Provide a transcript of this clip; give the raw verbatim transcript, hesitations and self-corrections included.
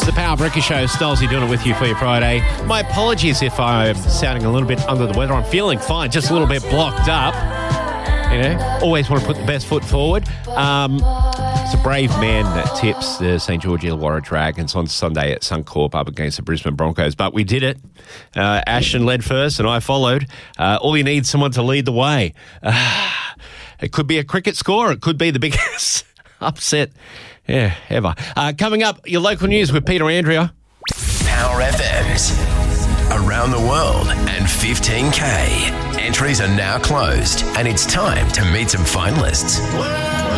The Power Breakfast Show, Stolzy doing it with you for your Friday. My apologies if I'm sounding a little bit under the weather. I'm feeling fine, just a little bit blocked up. You know, always want to put the best foot forward. Um, it's a brave man that tips the St George Illawarra Dragons on Sunday at Suncorp up against the Brisbane Broncos. But we did it. Uh, Ashton led first and I followed. Uh, all you need is someone to lead the way. Uh, it could be a cricket score. It could be the biggest upset yeah, ever. Uh, coming up, your local news with Peter Andrea. Power F M's around the world and fifteen K. Entries are now closed and it's time to meet some finalists.